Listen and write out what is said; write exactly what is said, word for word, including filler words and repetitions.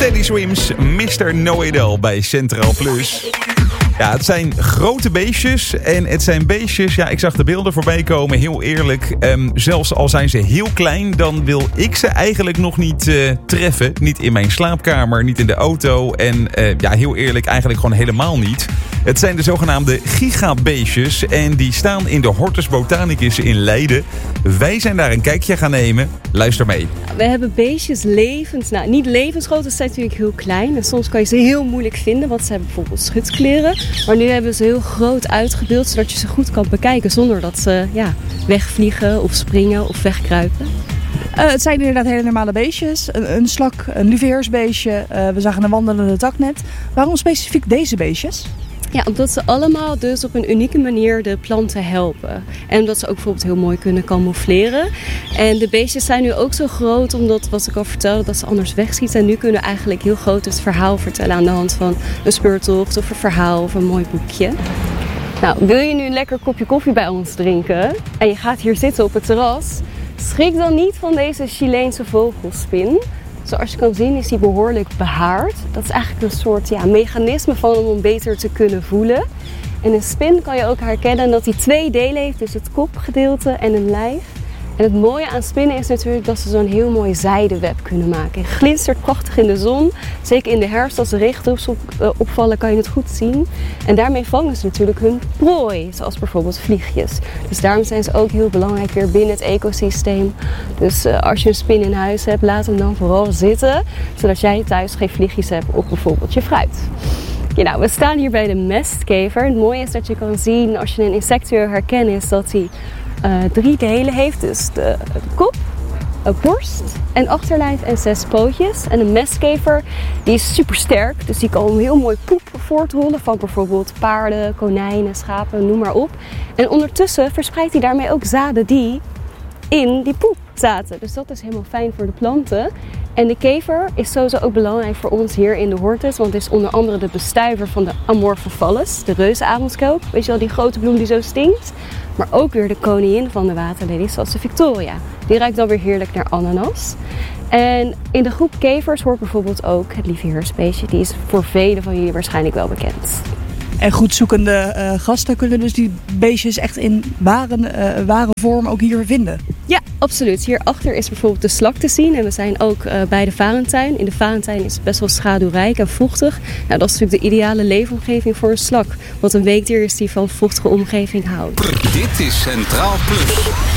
Teddy Swims, mister Know-It-All bij Centraal Plus. Ja, het zijn grote beestjes en het zijn beestjes, ja, ik zag de beelden voorbij komen, heel eerlijk. Um, zelfs al zijn ze heel klein, dan wil ik ze eigenlijk nog niet uh, treffen. Niet in mijn slaapkamer, niet in de auto en uh, ja, heel eerlijk, eigenlijk gewoon helemaal niet. Het zijn de zogenaamde gigabeestjes en die staan in de Hortus Botanicus in Leiden. Wij zijn daar een kijkje gaan nemen. Luister mee. We hebben beestjes levens, nou niet levensgroot, ze zijn natuurlijk heel klein. En soms kan je ze heel moeilijk vinden, want ze hebben bijvoorbeeld schutkleren. Maar nu hebben ze heel groot uitgebeeld, zodat je ze goed kan bekijken zonder dat ze ja, wegvliegen of springen of wegkruipen. Uh, het zijn inderdaad hele normale beestjes. Een, een slak, een luveheersbeestje. Uh, we zagen een wandelende taknet. Waarom specifiek deze beestjes? Ja, omdat ze allemaal dus op een unieke manier de planten helpen. En omdat ze ook bijvoorbeeld heel mooi kunnen camoufleren. En de beestjes zijn nu ook zo groot, omdat wat ik al vertelde, dat ze anders wegschieten. En nu kunnen we eigenlijk heel groot het verhaal vertellen aan de hand van een speurtocht of een verhaal of een mooi boekje. Nou, wil je nu een lekker kopje koffie bij ons drinken en je gaat hier zitten op het terras, schrik dan niet van deze Chileense vogelspin. Zoals je kan zien is die behoorlijk behaard. Dat is eigenlijk een soort ja, mechanisme van hem om beter te kunnen voelen. En een spin kan je ook herkennen dat hij twee delen heeft, dus het kopgedeelte en een lijf. En het mooie aan spinnen is natuurlijk dat ze zo'n heel mooi zijdeweb kunnen maken. Het glinstert prachtig in de zon. Zeker in de herfst als de regendruppels op, uh, opvallen kan je het goed zien. En daarmee vangen ze natuurlijk hun prooi, zoals bijvoorbeeld vliegjes. Dus daarom zijn ze ook heel belangrijk weer binnen het ecosysteem. Dus uh, als je een spin in huis hebt, laat hem dan vooral zitten. Zodat jij thuis geen vliegjes hebt op bijvoorbeeld je fruit. Ja, nou, we staan hier bij de mestkever. Het mooie is dat je kan zien, als je een insect wil herkennen, is dat hij Uh, drie delen heeft, dus de, de kop, een borst en achterlijf en zes pootjes. En een mestkever die is super sterk, dus die kan heel mooi poep voortrollen van bijvoorbeeld paarden, konijnen, schapen, noem maar op. En ondertussen verspreidt hij daarmee ook zaden die in die poep zaten. Dus dat is helemaal fijn voor de planten. En de kever is sowieso ook belangrijk voor ons hier in de Hortus, want het is onder andere de bestuiver van de Amorphophallus, de reuzenavondskook. Weet je wel, die grote bloem die zo stinkt. Maar ook weer de koningin van de waterlelies, zoals de Victoria. Die ruikt dan weer heerlijk naar ananas. En in de groep kevers hoort bijvoorbeeld ook het lieveheersbeestje. Die is voor velen van jullie waarschijnlijk wel bekend. En goedzoekende uh, gasten kunnen dus die beestjes echt in ware, uh, ware vorm ook hier vinden? Ja, absoluut. Hierachter is bijvoorbeeld de slak te zien. En we zijn ook uh, bij de Varentuin. In de Varentuin is het best wel schaduwrijk en vochtig. Nou, dat is natuurlijk de ideale leefomgeving voor een slak. Want een weekdier is die van vochtige omgeving houdt. Dit is Centraal Plus.